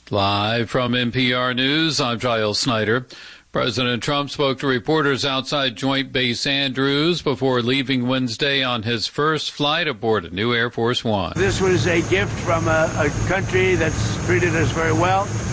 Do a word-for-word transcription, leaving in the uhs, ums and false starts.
Live from N P R News, I'm Giles Snyder. President Trump spoke to reporters outside Joint Base Andrews before leaving Wednesday on his first flight aboard a new Air Force One. This was a gift from a, a country that's treated us very well.